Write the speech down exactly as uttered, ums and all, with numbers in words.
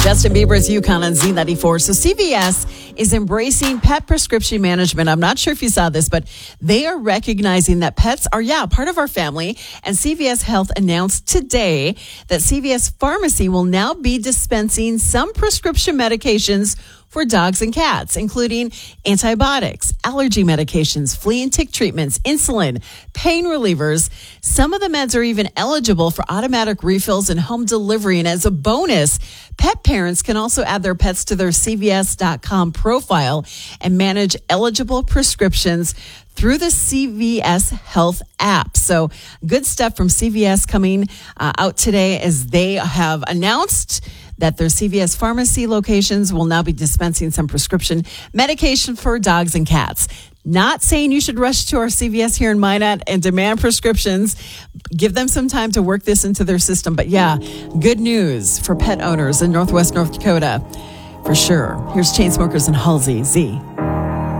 Justin Bieber's Yukon on Z ninety-four. So C V S is embracing pet prescription management. I'm not sure if you saw this, but they are recognizing that pets are, yeah, part of our family. And C V S Health announced today that C V S Pharmacy will now be dispensing some prescription medications for dogs and cats, including antibiotics, allergy medications, flea and tick treatments, insulin, pain relievers. Some of the meds are even eligible for automatic refills and home delivery. And as a bonus, pet parents can also add their pets to their C V S dot com profile and manage eligible prescriptions through the C V S Health app. So good stuff from C V S coming uh, out today as they have announced that their C V S pharmacy locations will now be dispensing some prescription medication for dogs and cats. Not saying you should rush to our C V S here in Minot and demand prescriptions. Give them some time to work this into their system. But yeah, good news for pet owners in Northwest North Dakota for sure. Here's Chainsmokers and Halsey, Z.